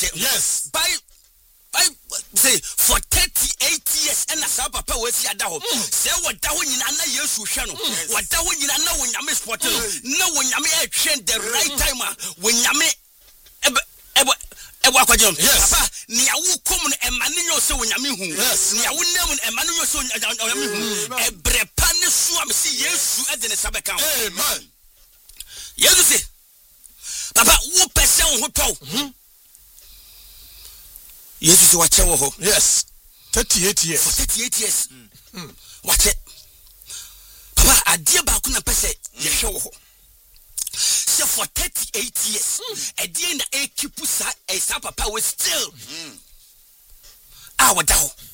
Yes. By say for 38 years and as papa we see ada ho. Say wada ho nyina na Yesu hwe no. Wada ho nyina na wo nyame sport no. Na wo nyame e hwe the right time wo nyame Papa, ni awu kom no emane nyo se wo nyame hu. Ni awu nam no emane nyo se wo nyame hu. Ebrepa ne so am se Yesu e de ne sabeka. Amen. Yesu se Papa, wo pese wo ho to. Yesu se wache wo ho. Yes. 38 years. For 38 years. Wache. Papa, adie ba ku na pese ye hwe wo ho. So for 38 years, at the end, a keep papa was still our down.